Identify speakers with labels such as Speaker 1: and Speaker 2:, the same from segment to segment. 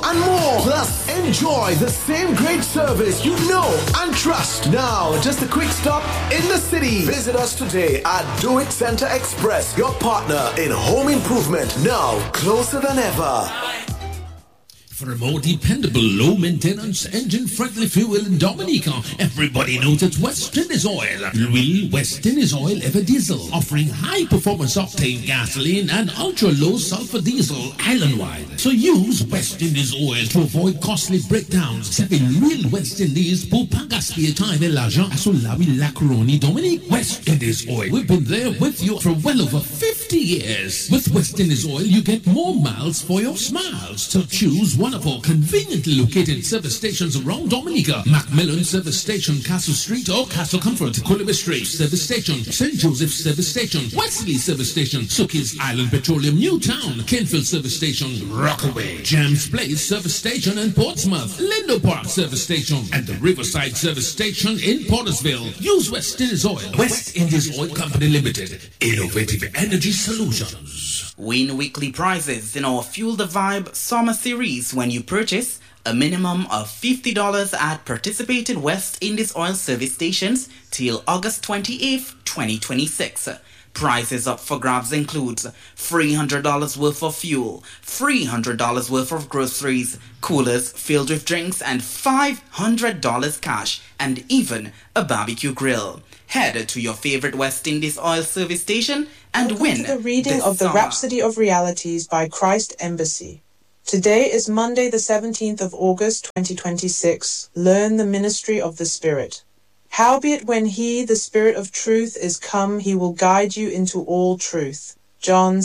Speaker 1: and more. Plus, enjoy the same great service you know and trust. Now, just a quick stop in the city. Visit us today at Do It Center Express, your partner in home improvement. Now, closer than ever.
Speaker 2: For a more dependable, low-maintenance, engine-friendly fuel in Dominica, everybody knows it's West Indies Oil. Real West Indies Oil Ever Diesel, offering high-performance octane gasoline and ultra-low sulfur diesel island-wide. So use West Indies Oil to avoid costly breakdowns. Serving real West Indies pour pas gaspiller time et l'argent à Sulawi Lacroni Dominique. West Indies Oil. We've been there with you for well over 50 years. With West Indies Oil, you get more miles for your smiles. So choose one of our conveniently located service stations around Dominica. Macmillan Service Station, Castle Street, or Castle Comfort, Coolibah Street Service Station, St. Joseph Service Station, Wesley Service Station, Sookies Island Petroleum Newtown, Kenfield Service Station, Rockaway, James Place Service Station in Portsmouth, Lindo Park Service Station, and the Riverside Service Station in Portersville. Use West Indies Oil. West Indies Oil Company Limited. Innovative energy solutions.
Speaker 3: Win weekly prizes in our Fuel the Vibe Summer Series when you purchase a minimum of $50 at participated West Indies Oil service stations till August 28th, 2026. Prizes up for grabs includes $300 worth of fuel, $300 worth of groceries, coolers filled with drinks, and $500 cash, and even a barbecue grill. Head to your favorite West Indies Oil service station and
Speaker 4: Welcome
Speaker 3: win
Speaker 4: to the reading of the
Speaker 3: summer.
Speaker 4: Rhapsody of Realities by Christ Embassy. Today is Monday the 17th of August 2026. Learn the ministry of the Spirit. Howbeit when he, the Spirit of truth, is come, he will guide you into all truth. John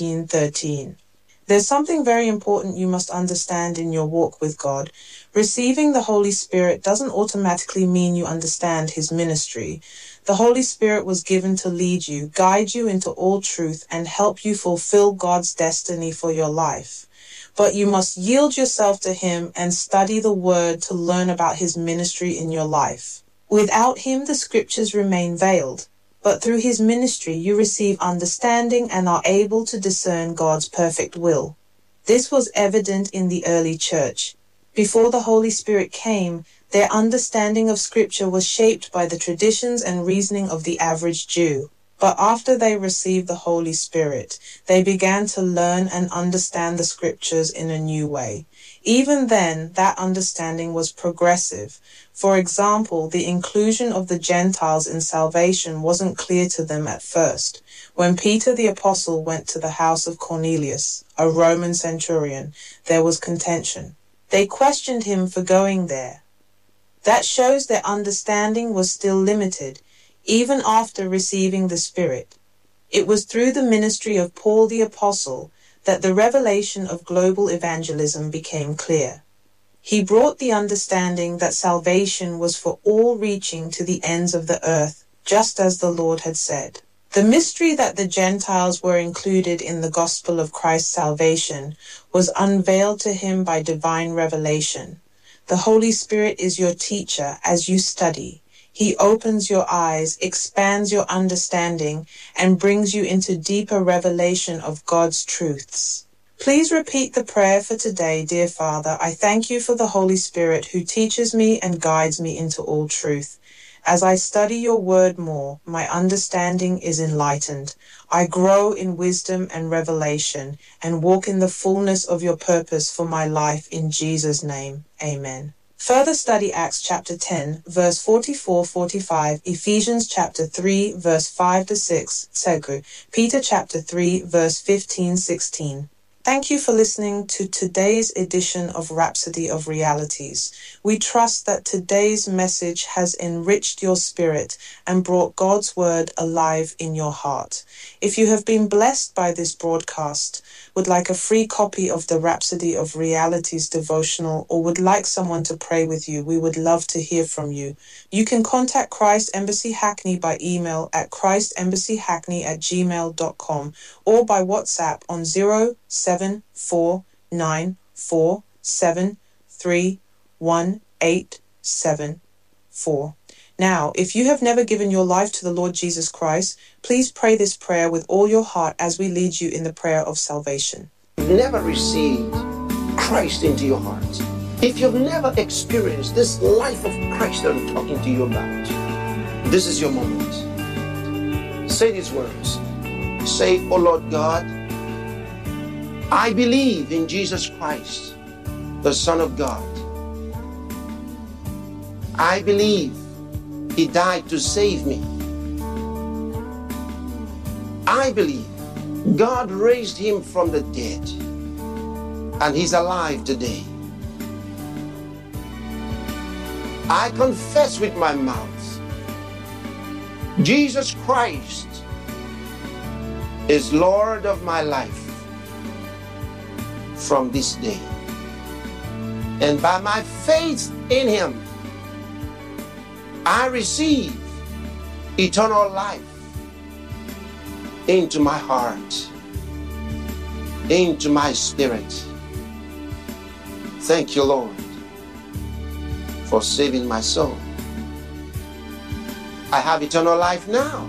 Speaker 4: 16:13. There's something very important you must understand in your walk with God. Receiving the Holy Spirit doesn't automatically mean you understand his ministry. The Holy Spirit was given to lead you, guide you into all truth, and help you fulfill God's destiny for your life. But you must yield yourself to him and study the word to learn about his ministry in your life. Without him, the scriptures remain veiled, but through his ministry you receive understanding and are able to discern God's perfect will. This was evident in the early church. Before the Holy Spirit came, their understanding of Scripture was shaped by the traditions and reasoning of the average Jew. But after they received the Holy Spirit, they began to learn and understand the Scriptures in a new way. Even then, that understanding was progressive. For example, the inclusion of the Gentiles in salvation wasn't clear to them at first. When Peter the Apostle went to the house of Cornelius, a Roman centurion, there was contention. They questioned him for going there. That shows their understanding was still limited, even after receiving the Spirit. It was through the ministry of Paul the Apostle that the revelation of global evangelism became clear. He brought the understanding that salvation was for all reaching to the ends of the earth, just as the Lord had said. The mystery that the Gentiles were included in the gospel of Christ's salvation was unveiled to him by divine revelation. The Holy Spirit is your teacher as you study. He opens your eyes, expands your understanding, and brings you into deeper revelation of God's truths. Please repeat the prayer for today, dear Father. I thank you for the Holy Spirit who teaches me and guides me into all truth. As I study your word more, my understanding is enlightened. I grow in wisdom and revelation and walk in the fullness of your purpose for my life in Jesus' name. Amen. Further study Acts chapter 10, verse 44-45, Ephesians chapter 3, verse 5-6, Segu, Peter chapter 3, verse 15-16. Thank you for listening to today's edition of Rhapsody of Realities. We trust that today's message has enriched your spirit and brought God's word alive in your heart. If you have been blessed by this broadcast, would like a free copy of the Rhapsody of Realities devotional, or would like someone to pray with you, we would love to hear from you. You can contact Christ Embassy Hackney by email at christembassyhackney@gmail.com or by WhatsApp on 07494731874. Now, if you have never given your life to the Lord Jesus Christ, please pray this prayer with all your heart as we lead you in the prayer of salvation.
Speaker 5: Never received Christ into your heart, if you've never experienced this life of Christ that I'm talking to you about, this is your moment. Say these words. Say, "Oh Lord God, I believe in Jesus Christ, the Son of God. I believe He died to save me. I believe God raised Him from the dead, and He's alive today. I confess with my mouth, Jesus Christ is Lord of my life from this day. And by my faith in Him, I receive eternal life into my heart, into my spirit. Thank you, Lord, for saving my soul. I have eternal life now.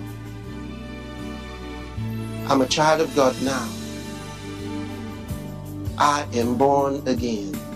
Speaker 5: I'm a child of God now. I am born again.